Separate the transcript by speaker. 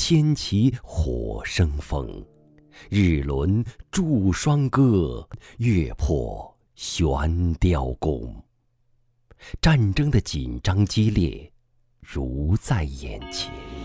Speaker 1: 千骑火生风，日轮祝双歌，月破悬雕弓。战争的紧张激烈，如在眼前。